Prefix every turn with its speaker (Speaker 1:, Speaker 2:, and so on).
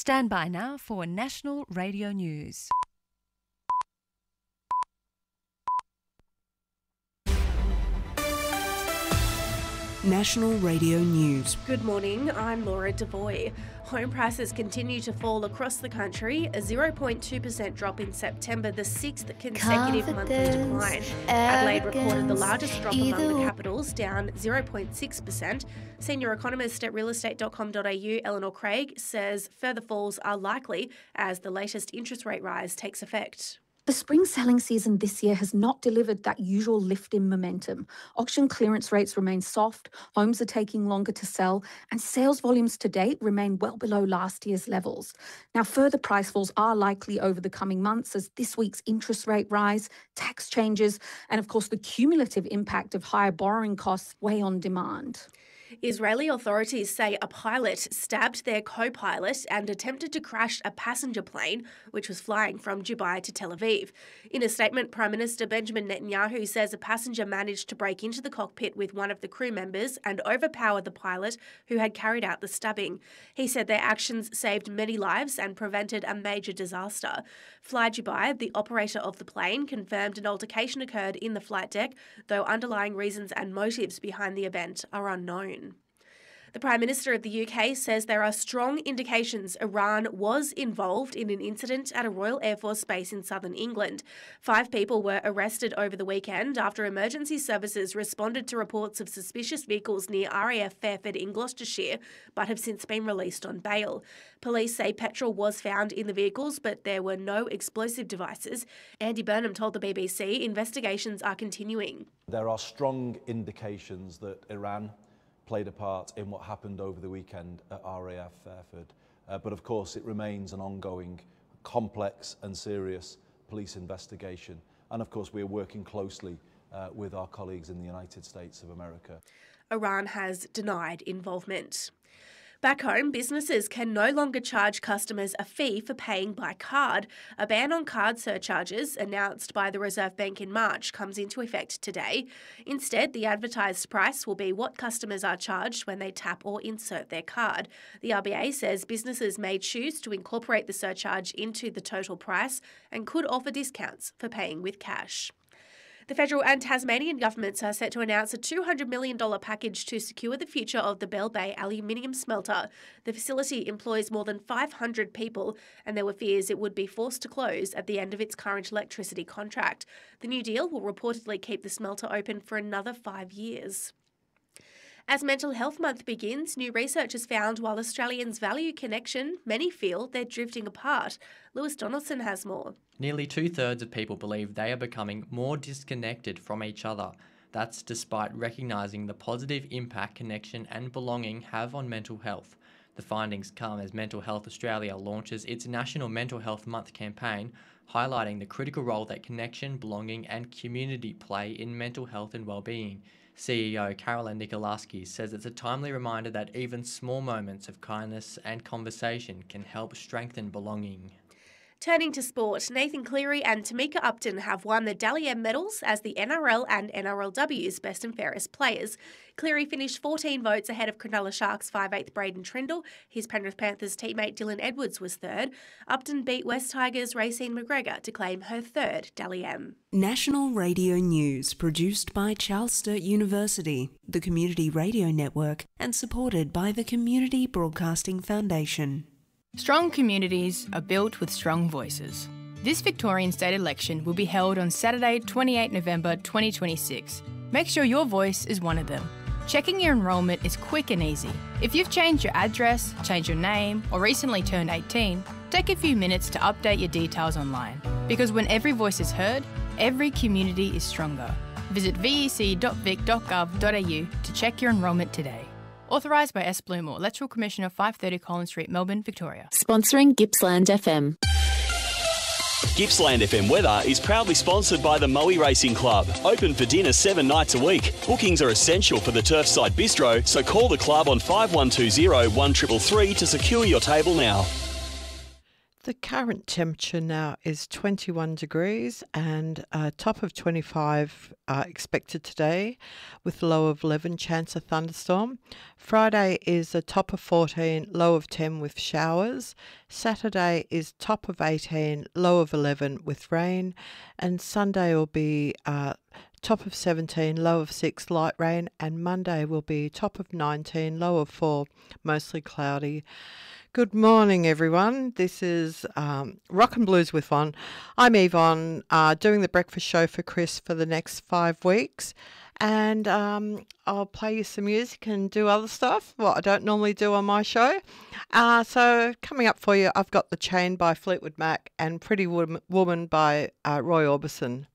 Speaker 1: Stand by now for National Radio News.
Speaker 2: National Radio News.
Speaker 3: Good morning, I'm Laura Devoy. Home prices continue to fall across the country, a 0.2% drop in September, the sixth consecutive monthly decline. Adelaide recorded the largest drop among the capitals, down 0.6%. Senior economist at realestate.com.au, Eleanor Craig, says further falls are likely as the latest interest rate rise takes effect.
Speaker 4: The spring selling season this year has not delivered that usual lift in momentum. Auction clearance rates remain soft, homes are taking longer to sell, and sales volumes to date remain well below last year's levels. Now, further price falls are likely over the coming months as this week's interest rate rise, tax changes, and of course the cumulative impact of higher borrowing costs weigh on demand.
Speaker 3: Israeli authorities say a pilot stabbed their co-pilot and attempted to crash a passenger plane which was flying from Dubai to Tel Aviv. In a statement, Prime Minister Benjamin Netanyahu says a passenger managed to break into the cockpit with one of the crew members and overpower the pilot who had carried out the stabbing. He said their actions saved many lives and prevented a major disaster. Fly Dubai, the operator of the plane, confirmed an altercation occurred in the flight deck, though underlying reasons and motives behind the event are unknown. The Prime Minister of the UK says there are strong indications Iran was involved in an incident at a Royal Air Force base in southern England. 5 people were arrested over the weekend after emergency services responded to reports of suspicious vehicles near RAF Fairford in Gloucestershire, but have since been released on bail. Police say petrol was found in the vehicles, but there were no explosive devices. Andy Burnham told the BBC investigations are continuing.
Speaker 5: There are strong indications that Iran played a part in what happened over the weekend at RAF Fairford. But of course it remains an ongoing, complex and serious police investigation. And of course we are working closely with our colleagues in the United States of America.
Speaker 3: Iran has denied involvement. Back home, businesses can no longer charge customers a fee for paying by card. A ban on card surcharges, announced by the Reserve Bank in March, comes into effect today. Instead, the advertised price will be what customers are charged when they tap or insert their card. The RBA says businesses may choose to incorporate the surcharge into the total price and could offer discounts for paying with cash. The federal and Tasmanian governments are set to announce a $200 million package to secure the future of the Bell Bay aluminium smelter. The facility employs more than 500 people, and there were fears it would be forced to close at the end of its current electricity contract. The new deal will reportedly keep the smelter open for another 5 years. As Mental Health Month begins, new research has found while Australians value connection, many feel they're drifting apart. Lewis Donaldson has more.
Speaker 6: Nearly 2/3 of people believe they are becoming more disconnected from each other. That's despite recognising the positive impact connection and belonging have on mental health. The findings come as Mental Health Australia launches its National Mental Health Month campaign, highlighting the critical role that connection, belonging and community play in mental health and well-being. CEO Carolyn Nikolaski says it's a timely reminder that even small moments of kindness and conversation can help strengthen belonging.
Speaker 3: Turning to sport, Nathan Cleary and Tamika Upton have won the Dally M medals as the NRL and NRLW's best and fairest players. Cleary finished 14 votes ahead of Cronulla Sharks 5'8" Braden Trindle. His Penrith Panthers teammate Dylan Edwards was third. Upton beat West Tigers Racine McGregor to claim her third Dally M.
Speaker 2: National Radio News, produced by Charles Sturt University, the Community Radio Network, and supported by the Community Broadcasting Foundation.
Speaker 7: Strong communities are built with strong voices. This Victorian state election will be held on Saturday, 28 November 2026. Make sure your voice is one of them. Checking your enrolment is quick and easy. If you've changed your address, changed your name, or recently turned 18, take a few minutes to update your details online. Because when every voice is heard, every community is stronger. Visit vec.vic.gov.au to check your enrolment today. Authorised by S. Blumore, Electoral Commissioner, 530 Collins Street, Melbourne, Victoria.
Speaker 8: Sponsoring Gippsland FM.
Speaker 9: Gippsland FM weather is proudly sponsored by the Moe Racing Club. Open for dinner 7 nights a week. Bookings are essential for the Turfside Bistro, so call the club on 5120 1333 to secure your table now.
Speaker 10: The current temperature now is 21 degrees and a top of 25 expected today with low of 11 chance of thunderstorm. Friday is a top of 14, low of 10 with showers. Saturday is top of 18, low of 11 with rain. And Sunday will be top of 17, low of 6, light rain. And Monday will be top of 19, low of 4, mostly cloudy. Good morning, everyone. This is Rock and Blues with Von. I'm Yvonne, doing the breakfast show for Chris for the next 5 weeks. And I'll play you some music and do other stuff, what I don't normally do on my show. So coming up for you, I've got The Chain by Fleetwood Mac and Pretty Woman by Roy Orbison.